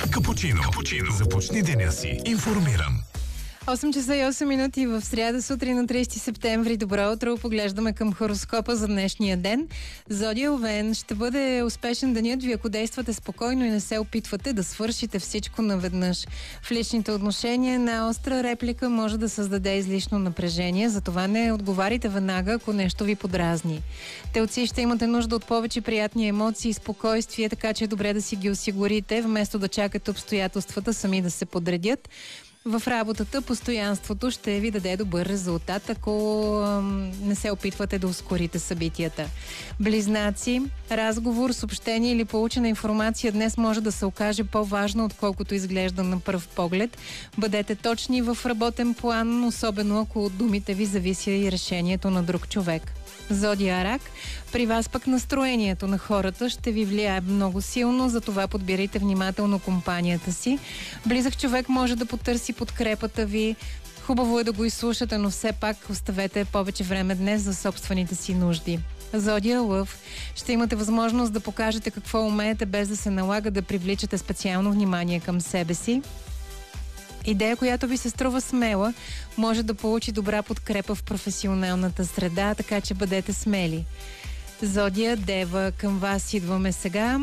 Капучино. Започни деня си информиран. 8 часа и 8 минути в сряда сутрин на 30 септември. Добро утро. Поглеждаме към хороскопа за днешния ден. Зодия Овен, ще бъде успешен денят ви, ако действате спокойно и не се опитвате да свършите всичко наведнъж. В личните отношения една остра реплика може да създаде излишно напрежение, затова не отговарите веднага, ако нещо ви подразни. Телци, ще имате нужда от повече приятни емоции и спокойствие, така че е добре да си ги осигурите, вместо да чакате обстоятелствата сами да се подредят. В работата постоянството ще ви даде добър резултат, ако не се опитвате да ускорите събитията. Близнаци, разговор, съобщение или получена информация днес може да се окаже по-важно, отколкото изглежда на пръв поглед. Бъдете точни в работен план, особено ако от думите ви зависи и решението на друг човек. Зодия Рак, при вас пък настроението на хората ще ви влияе много силно, затова подбирайте внимателно компанията си. Близък човек може да потърси подкрепата ви. Хубаво е да го изслушате, но все пак оставете повече време днес за собствените си нужди. Зодия Лъв, ще имате възможност да покажете какво умеете, без да се налага да привличате специално внимание към себе си. Идея, която ви се струва смела, може да получи добра подкрепа в професионалната среда, така че бъдете смели. Зодия Дева, към вас идваме сега.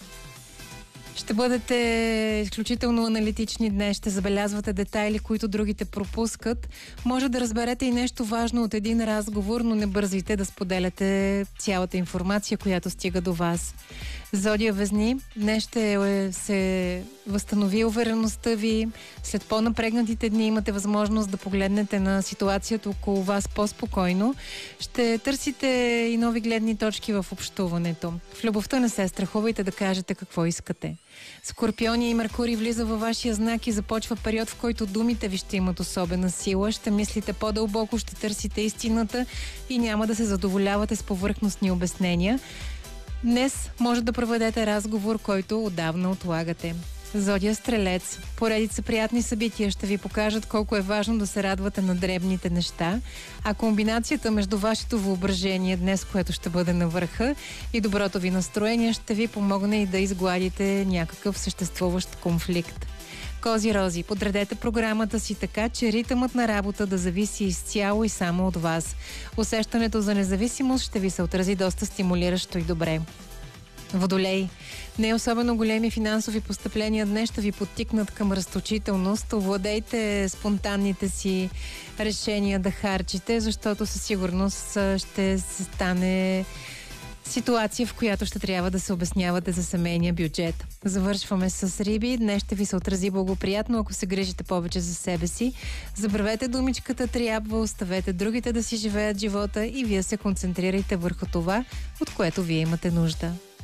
Ще бъдете изключително аналитични днес, ще забелязвате детайли, които другите пропускат. Може да разберете и нещо важно от един разговор, но не бързайте да споделяте цялата информация, която стига до вас. Зодия Везни, днес ще се възстанови увереността ви. След по-напрегнатите дни имате възможност да погледнете на ситуацията около вас по-спокойно. Ще търсите и нови гледни точки в общуването. В любовта не се страхувайте да кажете какво искате. Скорпиони и Меркурий влиза във вашия знак и започва период, в който думите ви ще имат особена сила. Ще мислите по-дълбоко, ще търсите истината и няма да се задоволявате с повърхностни обяснения. Днес може да проведете разговор, който отдавна отлагате. Зодия Стрелец. Поредица приятни събития ще ви покажат колко е важно да се радвате на дребните неща, а комбинацията между вашето въображение днес, което ще бъде на върха, и доброто ви настроение ще ви помогне и да изгладите някакъв съществуващ конфликт. Кози-рози, подредете програмата си така, че ритъмът на работа да зависи изцяло и само от вас. Усещането за независимост ще ви се отрази доста стимулиращо и добре. Водолей. Не особено големи финансови постъпления днес ще ви подтикнат към разточителност. Овладейте спонтанните си решения да харчите, защото със сигурност ще се стане ситуация, в която ще трябва да се обяснявате за семейния бюджет. Завършваме с Риби. Днес ще ви се отрази благоприятно, ако се грижите повече за себе си. Забравете думичката трябва, оставете другите да си живеят живота и вие се концентрирайте върху това, от което вие имате нужда.